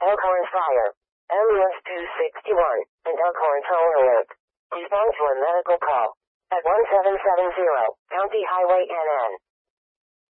Elkhorn Fire. Ambulance 261 and Elkhorn Toll Alert. Respond to a medical call at 1770 County Highway NN.